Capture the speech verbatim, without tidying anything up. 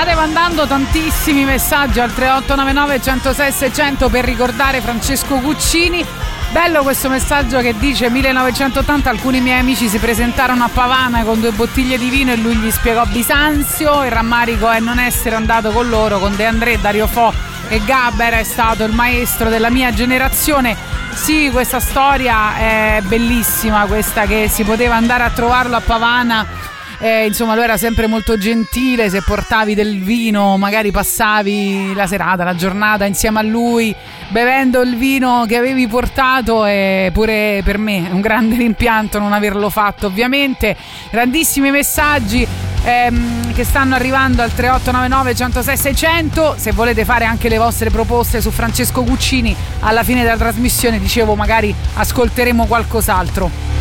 State mandando tantissimi messaggi al tre otto nove nove uno zero sei sei zero zero per ricordare Francesco Guccini. Bello questo messaggio che dice: millenovecentottanta alcuni miei amici si presentarono a Pavana con due bottiglie di vino e lui gli spiegò Bisanzio. Il rammarico è non essere andato con loro, con De André, Dario Fo e Gabber. È stato il maestro della mia generazione. Sì, questa storia è bellissima, questa che si poteva andare a trovarlo a Pavana. Eh, insomma, lui era sempre molto gentile, se portavi del vino magari passavi la serata, la giornata insieme a lui bevendo il vino che avevi portato, e pure per me è un grande rimpianto non averlo fatto, ovviamente. Grandissimi messaggi ehm, che stanno arrivando al tre otto nove nove uno zero sei sei zero zero. Se volete fare anche le vostre proposte su Francesco Guccini alla fine della trasmissione, dicevo, magari ascolteremo qualcos'altro.